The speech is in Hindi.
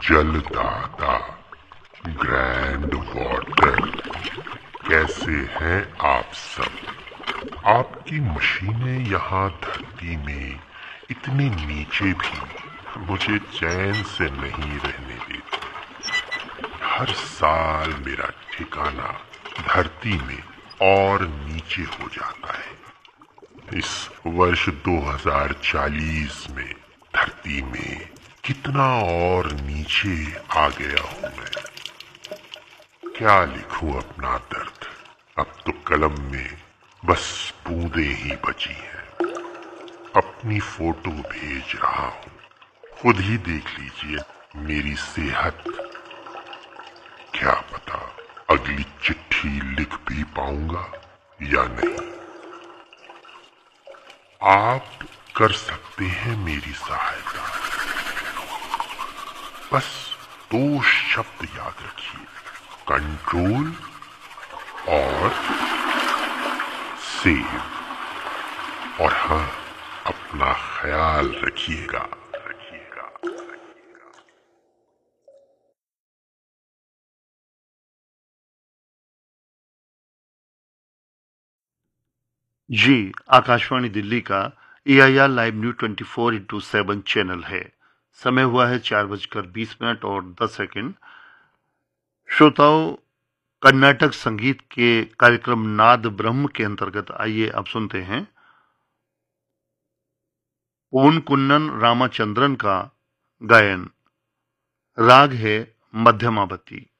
जलदाता, ग्रैंड वाटर, कैसे हैं आप सब। आपकी मशीनें यहाँ धरती में इतने नीचे भी मुझे चैन से नहीं रहने देती। हर साल मेरा ठिकाना धरती में और नीचे हो जाता है। इस वर्ष 2040 में धरती में कितना और नीचे आ गया हूं मैं। क्या लिखूं अपना दर्द, अब तो कलम में बस बूंदे ही बची हैं। अपनी फोटो भेज रहा हूं, खुद ही देख लीजिए मेरी सेहत। क्या पता अगली चिट्ठी लिख भी पाऊंगा या नहीं। आप कर सकते हैं मेरी सहायता। बस 2 शब्द याद रखिए, कंट्रोल और सेव। और हाँ, अपना ख्याल रखिएगा। जी, आकाशवाणी दिल्ली का AIR live news 24x7 channel है। समय हुआ है 4:20 और 10 सेकंड। श्रोताओं, कर्नाटक संगीत के कार्यक्रम नाद ब्रह्म के अंतर्गत आइए अब सुनते हैं पोन कुन्नन रामाचंद्रन का गायन। राग है मध्यमावती।